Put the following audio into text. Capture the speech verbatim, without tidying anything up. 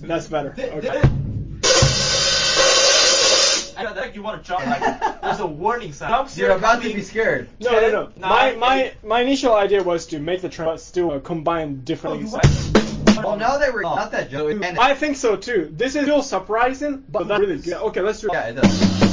That's better. Okay. I know that you want to jump. Like, there's a warning sign. Jump You're about to be scared. No, no, no. ten, My nine, my eight. my initial idea was to make the trend, but still uh, combine different Oh, things. Well, now that we're not that joke. I think so too. This is still surprising, but that's really good. Okay, let's do it. Yeah, it does.